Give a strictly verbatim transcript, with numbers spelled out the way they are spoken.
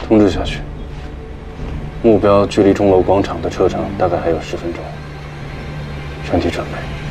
通知下去。目标距离钟楼广场的车程大概还有十分钟，全体准备。